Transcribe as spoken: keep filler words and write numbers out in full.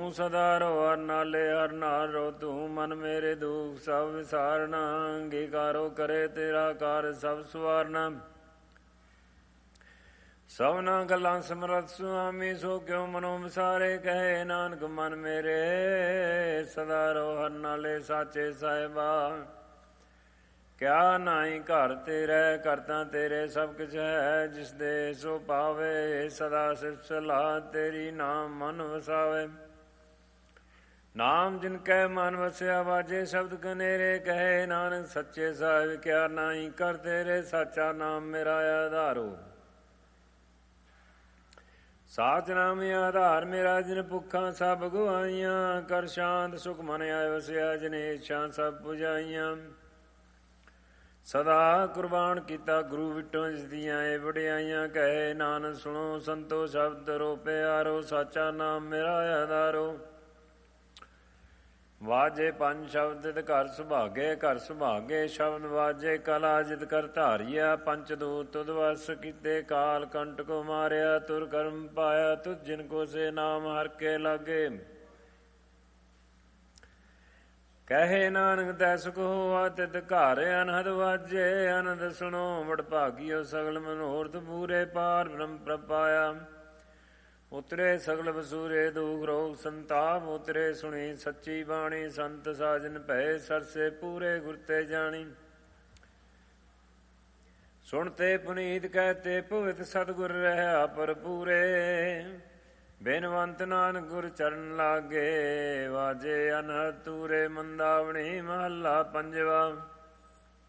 ਤੂੰ ਸਦਾ ਰੋ ਹਰ ਨਾਲੇ ਹਰ ਨਾਲ ਰੋ ਤੂੰ। ਮਨ ਮੇਰੇ ਦੁਖ ਸਭ ਵਿਸਾਰਨਾ, ਅੰਗੀਕਾਰੋ ਕਰੇ ਤੇਰਾ ਕਾਰ ਸਭ ਸਵਾਰਨਾ। ਸਭਨਾ ਗੱਲਾਂ ਸਮਰੱਥ ਸੁਆਮੀ, ਸੋ ਕਿਉ ਮਨੋ ਵਿਸਾਰੇ। ਕਹੇ ਨਾਨਕ ਮਨ ਮੇਰੇ ਸਦਾ ਰੋ ਹਰ ਨਾਲੇ ਸਾਚੇ ਸਾਹਿਬਾ। ਕਿਆ ਨਾਹੀ ਘਰ ਤੇਰੇ ਕਰਤਾ ਤੇਰੇ ਸਭ ਕੁਛ ਹੈ। ਜਿਸ ਦੇ ਸੋ ਪਾਵੇ ਸਦਾ ਸਿਫਤ ਸਲਾਹ ਤੇਰੀ, ਨਾਮ ਮਨ ਵਸਾਵੇ। ਨਾਮ ਜਿਨ ਕੈ ਮਨ ਵਸਿਆ ਵਾਜੇ ਸ਼ਬਦ ਕਨੇਰੇ। ਕਹੇ ਨਾਨਕ ਸੱਚੇ ਸਾਹਿਬ ਕਿਆ ਨਾਹੀ ਕਰ ਤੇਰੇ, ਸਾਚਾ ਨਾਮ ਮੇਰਾ ਆਧਾਰੋ। ਸਾਚ ਨਾਮ ਆਧਾਰ ਮੇਰਾ, ਜਿਨ ਭੁੱਖਾਂ ਸਭ ਗਵਾਈਆਂ। ਕਰ ਸ਼ਾਂਤ ਸੁਖ ਮਨ ਆਇ ਵਸਿਆ, ਜਿਨੇ ਇੱਛਾ ਸਭ ਪੁਜਾਈਆਂ। ਸਦਾ ਕੁਰਬਾਨ ਕੀਤਾ ਗੁਰੂ ਵਿਟੋ, ਜਿਸ ਦੀਆਂ ਇਹ ਵਡਿਆਈਆਂ। ਕਹੇ ਨਾਨਕ ਸੁਣੋ ਸੰਤੋ ਸ਼ਬਦ ਰੋ ਪਿਆਰੋ, ਸਾਚਾ ਨਾਮ ਮੇਰਾ ਆਧਾਰੋ। ਵਾਜੇ ਪੰਜ ਸ਼ਬਦ ਜਿਤ ਘਰ ਸੁਭਾਗੇ, ਘਰ ਸੁਭਾਗੇ ਸ਼ਬਦ ਵਾਜੇ। ਕਲਾ ਜਿਤ ਕਰ ਧਾਰਿਆ, ਪੰਚ ਦੂਤ ਤੁਧ ਵਸ ਕੀਤੇ। ਕਾਲ ਕੰਟ ਕੋ ਮਾਰਿਆ, ਤੁਰ ਕਰਮ ਪਾਇਆ। ਤੁਧ ਜਿਨ ਕੋ ਸੇ ਨਾਮ ਹਰ ਕੇ ਲਾਗੇ। ਕਹੇ ਨਾਨਕ ਤੈ ਸੁਖ ਹੋਆ, ਤਿਤ ਘਰ ਅਨਹਦ ਵਾਜੇ। ਅਨੰਦ ਸੁਣੋ ਵਡ ਭਾਗਿਓ, ਸਗਲ ਮਨੋਰਥ ਪੂਰੇ। ਪਾਰ ਬ੍ਰਹਮ ਪ੍ਰਪਾਇਆ, ਉਤਰੇ ਸਗਲ ਵਸੂਰੇ। ਦੁਖ ਰੋਗ ਸੰਤਾਪ ਉਤਰੇ, ਸੁਣੀ ਸੱਚੀ ਬਾਣੀ। ਸੰਤ ਸਾਜਨ ਭਏ ਸਰਸੇ ਪੂਰੇ, ਗੁਰ ਤੇ ਜਾਣੀ। ਸੁਣਤੇ ਪੁਨੀਤ ਕਹਤੇ ਭਵਿਤ, ਸਤਿਗੁਰ ਰਹਿਆ ਭਰਪੂਰੇ। ਬੇਨਵੰਤ ਨਾਨਕ ਗੁਰ ਚਰਨ ਲਾਗੇ, ਵਾਜੇ ਅਨਹਦ ਤੂਰੇ। ਮੰਦਾਵਣੀ ਮਹੱਲਾ ਪੰਜਵਾ।